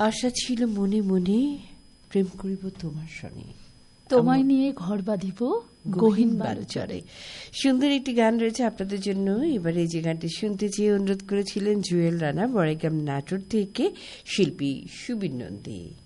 আশা ছিল মনে মনে, প্রেম করিব তোমার সনে, তোমায় নিয়ে ঘর বাঁধিব গহীন বালুচরে। সুন্দর একটি গান রয়েছে আপনাদের জন্য। এবারে এই যে গানটি শুনতে চেয়ে অনুরোধ করেছিলেন জুয়েল রানা, বড়াইগ্রাম নাটোর থেকে শিল্পী সুবীর নন্দী।